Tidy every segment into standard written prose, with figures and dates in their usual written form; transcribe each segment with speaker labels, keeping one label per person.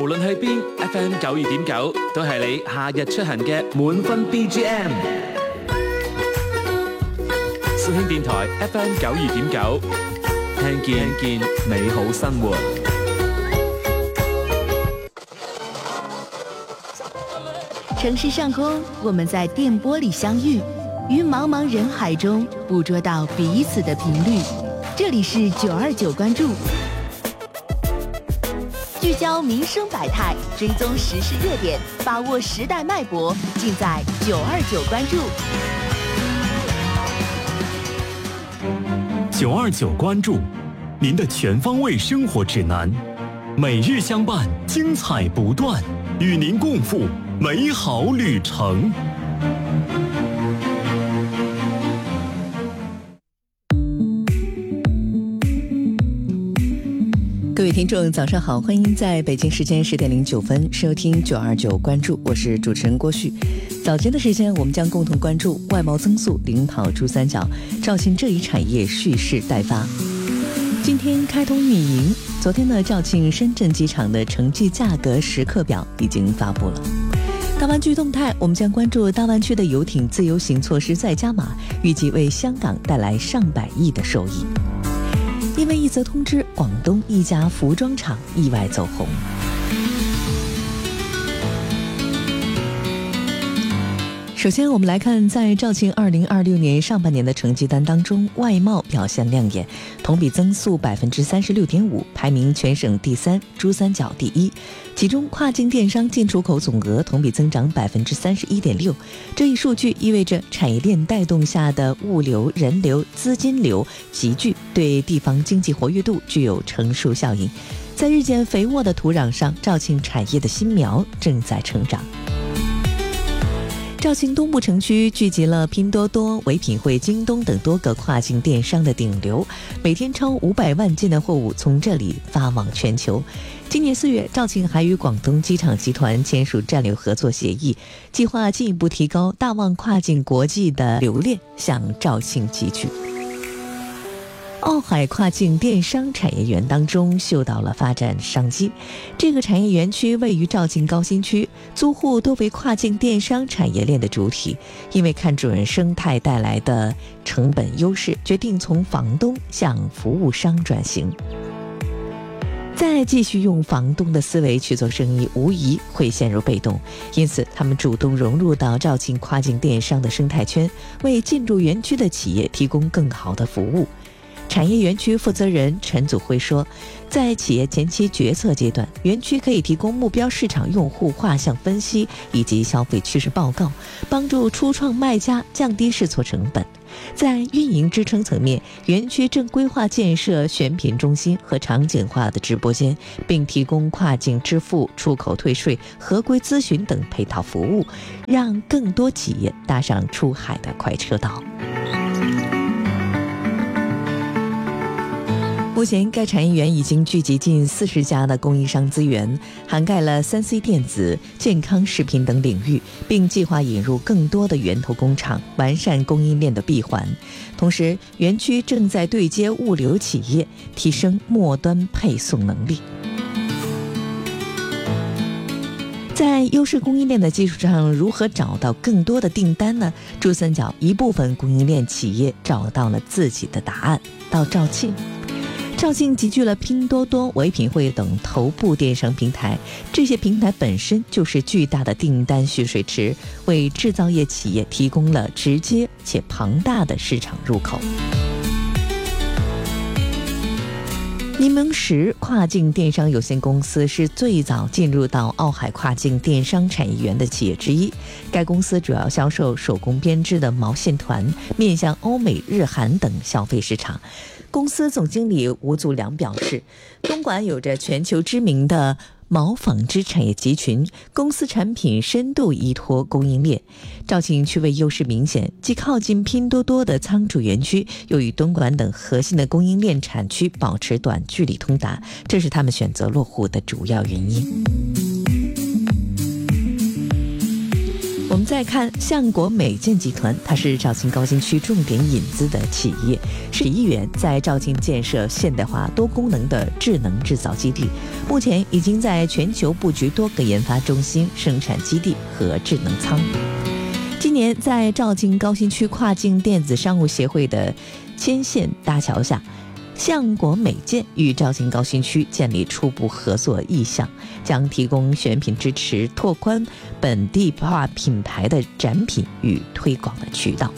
Speaker 1: 無論去邊 ，FM 92.9都係你夏日出行嘅滿分 BGM。肇慶電台 FM 92.9，聽見美好生活。
Speaker 2: 城市上空，我們在電波裡相遇，於茫茫人海中捕捉到彼此的頻率。這裡是929關注。聚焦民生百態，追蹤時事熱點，把握時代脈搏，盡在929關注。
Speaker 3: 929關注，您的全方位生活指南，每日相伴，精彩不斷，與您共赴美好旅程。
Speaker 4: 各位听众早上好，欢迎在北京时间10点09分收听929关注，我是主持人郭旭。早间的时间我们将共同关注外贸增速领跑珠三角，肇庆这一产业蓄势待发。今天开通运营，昨天呢，肇庆深圳机场的城际价格时刻表已经发布了。大湾区动态，我们将关注大湾区的游艇自由行措施再加码，预计为香港带来上百亿的收益。因为一则通知，广东一家服装厂意外走红。首先我们来看，在肇庆2026年上半年的成绩单当中，外贸表现亮眼，同比增速 36.5%， 排名全省第3，珠三角第1。其中跨境电商进出口总额同比增长 31.6%， 这一数据意味着产业链带动下的物流、人流、资金流集聚，对地方经济活跃度具有乘数效应。在日渐肥沃的土壤上，肇庆产业的新苗正在成长。肇庆东部城区聚集了拼多多、唯品会、京东等多个跨境电商的顶流，每天超500万件的货物从这里发往全球。今年4月，肇庆还与广东机场集团签署战略合作协议，计划进一步提高大望跨境国际的流链向肇庆集聚。澳海跨境电商产业园当中嗅到了发展商机。这个产业园区位于肇庆高新区，租户多为跨境电商产业链的主体，因为看准生态带来的成本优势，决定从房东向服务商转型。再继续用房东的思维去做生意，无疑会陷入被动，因此他们主动融入到肇庆跨境电商的生态圈，为进驻园区的企业提供更好的服务。产业园区负责人陈祖辉说，在企业前期决策阶段，园区可以提供目标市场用户画像分析以及消费趋势报告，帮助初创卖家降低试错成本。在运营支撑层面，园区正规划建设选品中心和场景化的直播间，并提供跨境支付、出口退税、合规咨询等配套服务，让更多企业搭上出海的快车道。目前该产业园已经聚集近40家的供应商资源，涵盖了3C 电子、健康食品等领域，并计划引入更多的源头工厂，完善供应链的闭环。同时，园区正在对接物流企业，提升末端配送能力。在优势供应链的基础上，如何找到更多的订单呢？珠三角一部分供应链企业找到了自己的答案，到肇庆。肇庆集聚了拼多多、唯品会等头部电商平台，这些平台本身就是巨大的订单蓄水池，为制造业企业提供了直接且庞大的市场入口。柠檬石跨境电商有限公司是最早进入到澳海跨境电商产业园的企业之一。该公司主要销售手工编织的毛线团，面向欧美、日韩等消费市场。公司总经理吴祖良表示，东莞有着全球知名的毛纺织产业集群，公司产品深度依托供应链。肇庆区位优势明显，既靠近拼多多的仓储园区，又与东莞等核心的供应链产区保持短距离通达，这是他们选择落户的主要原因。 我们再看相国美建集团，它是肇庆高新区重点引资的企业，是1亿元在肇庆建设现代化多功能的智能制造基地，目前已经在全球布局多个研发中心、生产基地和智能仓。今年在肇庆高新区跨境电子商务协会的牵线搭桥下，相国美建与肇庆高新区建立初步合作意向，将提供选品支持，拓宽本地化品牌的展品与推广的渠道。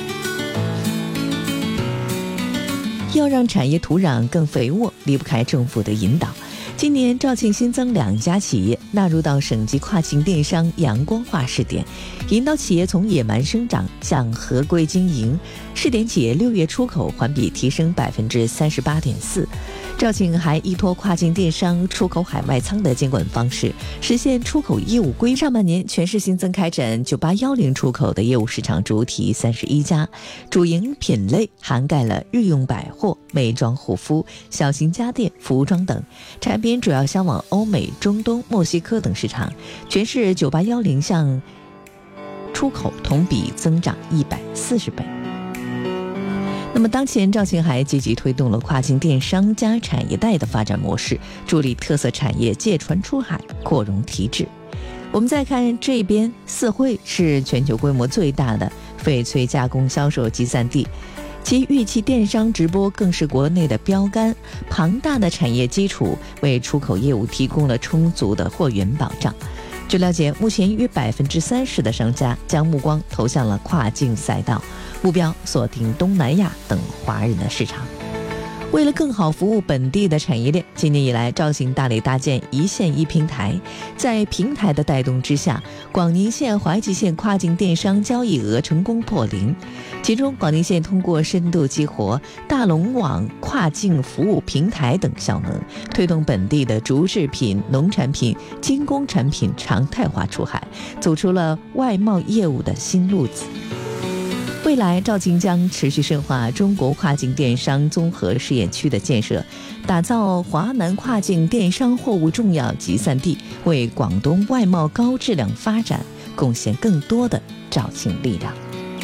Speaker 4: 要让产业土壤更肥沃，离不开政府的引导。今年肇庆新增2家企业纳入到省级跨境电商阳光化试点，引导企业从野蛮生长向合规经营。试点企业6月出口环比提升38.4%。肇庆还依托跨境电商出口海外仓的监管方式，实现出口业务规。上半年全市新增开展9810出口的业务市场主体31家，主营品类涵盖了日用百货、美妆护肤、小型家电、服装等，产品主要销往欧美、中东、墨西哥等市场。全市9810项出口同比增长140倍。那么当前肇庆还积极推动了跨境电商加产业带的发展模式，助力特色产业借船出海，扩容提质。我们再看这边，四惠是全球规模最大的翡翠加工销售集散地，其玉器电商直播更是国内的标杆，庞大的产业基础为出口业务提供了充足的货源保障。据了解，目前约30%的商家将目光投向了跨境赛道，目标锁定东南亚等华人的市场。为了更好服务本地的产业链，今年以来肇庆大力搭建一线一平台，在平台的带动之下，广宁县、怀集县跨境电商交易额成功破0。其中广宁县通过深度激活大龙网跨境服务平台等效能，推动本地的竹制品、农产品、精工产品常态化出海，走出了外贸业务的新路子。未来肇庆将持续深化中国跨境电商综合试验区的建设，打造华南跨境电商货物重要集散地，为广东外贸高质量发展贡献更多的肇庆力量。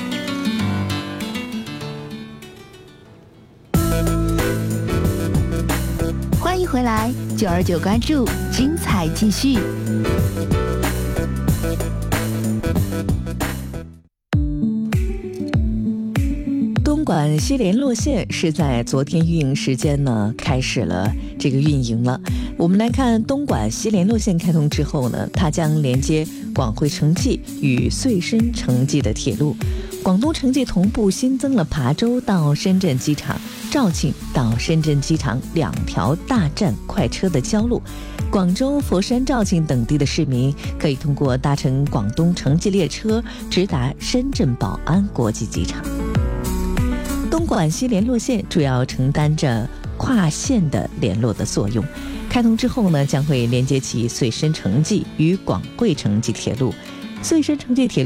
Speaker 2: 欢迎回来，929关注，精彩继续。东莞西联络线是在昨天运营时间呢开始了这个运营了。我们来看东莞西联络线开通之后呢，它将连接广汇城际与穗深城际的铁路。广东城际同步新增了琶洲到深圳机场、肇庆到深圳机场2条大站快车的交路。广州、佛山、肇庆等地的市民可以通过搭乘广东城际列车直达深圳宝安国际机场。东莞西联络线主要承担着跨县的联络的作用，开通之后呢，将会连接起穗深城际与广汇城际铁路。穗深城际铁路